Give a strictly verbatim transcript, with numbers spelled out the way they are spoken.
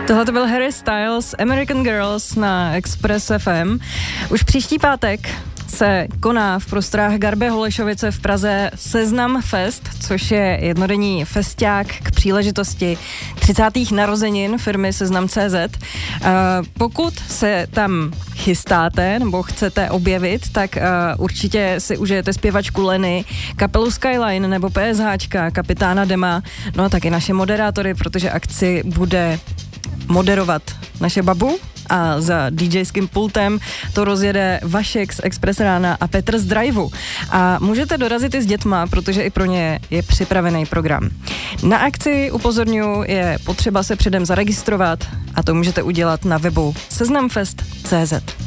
Tohle to byl Harry Styles, American Girls na Express F M. Už příští pátek se koná v prostorách Garby Holešovice v Praze Seznam Fest, což je jednodenní festiák k příležitosti třicátých narozenin firmy Seznam tečka cé zet. Uh, pokud se tam chystáte nebo chcete objevit, tak uh, určitě si užijete zpěvačku Leny, kapelu Skyline nebo PSHčka, kapitána Dema, no a taky naše moderátory, protože akci bude moderovat naše babu a za DJským pultem to rozjede Vašek z Express rána a Petr z Driveu. A můžete dorazit i s dětma, protože i pro ně je připravený program. Na akci, upozorňuji, je potřeba se předem zaregistrovat a to můžete udělat na webu seznamfest tečka cé zet.